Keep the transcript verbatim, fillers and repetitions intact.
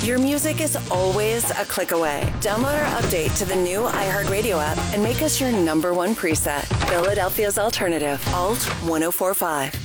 Your music is always a click away. Download our update to the new iHeartRadio app and make us your number one preset. Philadelphia's Alternative, Alt ten forty-five.